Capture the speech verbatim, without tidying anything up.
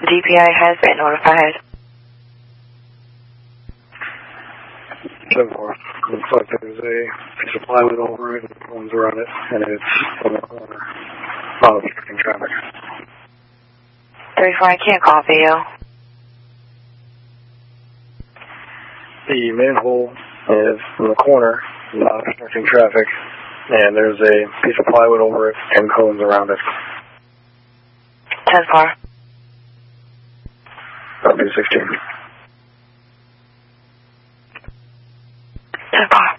D P I has been notified. ten four. Looks like there's a piece of plywood over it and cones around it, and it's on the corner. Not obstructing traffic. thirty-four, I can't copy you. The manhole is in the corner, not obstructing traffic, and there's a piece of plywood over it and cones around it. ten four. That'll be sixteen. ten four.